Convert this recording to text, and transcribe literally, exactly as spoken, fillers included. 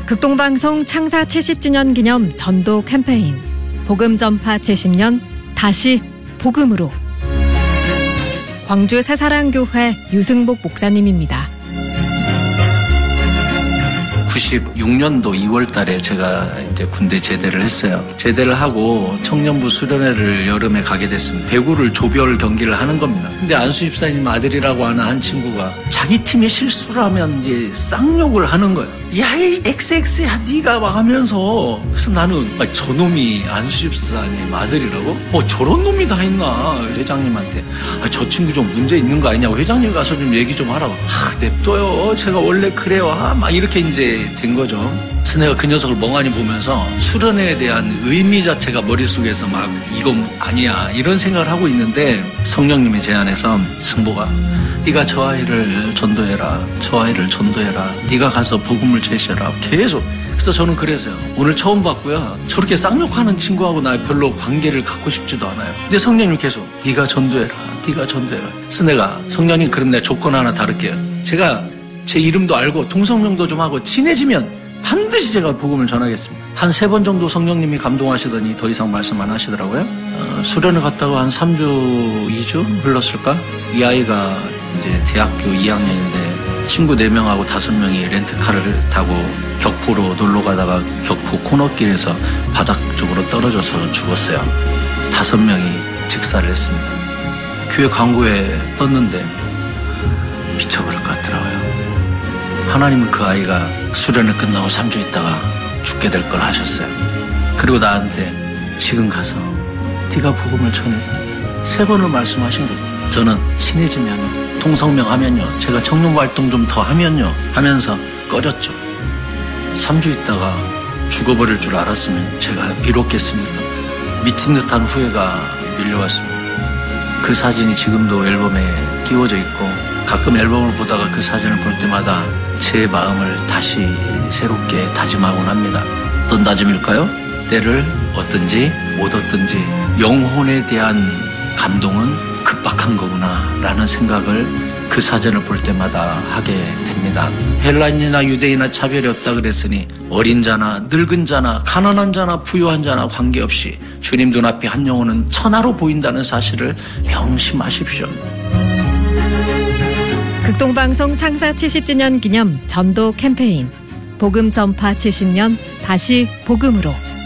극동방송 창사 칠십 주년 기념 전도 캠페인 복음 전파 칠십 년 다시 복음으로. 광주 새사랑교회 유승복 목사님입니다. 구십육 년도 이월 달에 제가 이제 군대 제대를 했어요. 제대를 하고 청년부 수련회를 여름에 가게 됐습니다. 배구를 조별 경기를 하는 겁니다. 근데 안수 집사님 아들이라고 하는 한 친구가 자기 팀이 실수를 하면 이제 쌍욕을 하는 거예요. 야, 이 엑스엑스야 네가 막 하면서. 그래서 나는 아, 저놈이 안수 집사님 아들이라고? 어, 저런 놈이 다 있나. 회장님한테 아, 저 친구 좀 문제 있는 거 아니냐고. 회장님 가서 좀 얘기 좀 하라고. 아, 냅둬요. 제가 원래 그래요. 아, 막 이렇게 이제 된 거죠. 그래서 내가 그 녀석을 멍하니 보면서 수련회에 대한 의미 자체가 머릿속에서 막 이건 아니야 이런 생각을 하고 있는데 성령님의 제안에서 승보가 네가 저 아이를 전도해라. 저 아이를 전도해라. 네가 가서 복음을 제시해라. 계속. 그래서 저는 그래서요. 오늘 처음 봤고요. 저렇게 쌍욕하는 친구하고 나 별로 관계를 갖고 싶지도 않아요. 근데 성령님 계속 네가 전도해라. 네가 전도해라. 그래서 내가 성령님 그럼 내가 조건 하나 다룰게요. 제가 제 이름도 알고 통성명도 좀 하고 친해지면 반드시 제가 복음을 전하겠습니다. 한 세 번 정도 성령님이 감동하시더니 더 이상 말씀 안 하시더라고요. 어, 수련을 갔다가 한 삼 주, 이 주 흘렀을까? 이 아이가 이제 대학교 이 학년인데 친구 네 명하고 다섯 명이 렌트카를 타고 격포로 놀러 가다가 격포 코너길에서 바닥 쪽으로 떨어져서 죽었어요. 다섯 명이 직사를 했습니다. 교회 광고에 떴는데 미쳐버릴 것 같더라고요. 하나님은 그 아이가 수련을 끝나고 삼 주 있다가 죽게 될 걸 하셨어요. 그리고 나한테 지금 가서 네가 복음을 전해서 세 번을 말씀하신 거죠. 저는 친해지면 통성명 하면요. 제가 청년부 활동 좀 더 하면요. 하면서 꺼졌죠. 삼 주 있다가 죽어버릴 줄 알았으면 제가 미뤘겠습니까? 미친 듯한 후회가 밀려왔습니다. 그 사진이 지금도 앨범에 끼워져 있고 가끔 앨범을 보다가 그 사진을 볼 때마다 제 마음을 다시 새롭게 다짐하곤 합니다. 어떤 다짐일까요? 때를 얻든지 못 얻든지 영혼에 대한 감동은 급박한 거구나 라는 생각을 그 사진을 볼 때마다 하게 됩니다. 헬라인이나 유대인이나 차별이 없다 그랬으니 어린 자나 늙은 자나 가난한 자나 부유한 자나 관계없이 주님 눈앞에 한 영혼은 천하로 보인다는 사실을 명심하십시오. 극동방송 창사 칠십 주년 기념 전도 캠페인 복음 전파 칠십 년 다시 복음으로.